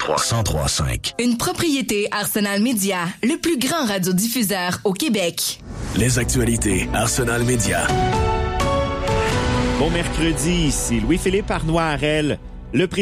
103.5. Une propriété Arsenal Media, le plus grand radiodiffuseur au Québec. Les actualités Arsenal Media. Bon mercredi, ici Louis-Philippe Arnois-Harel. Le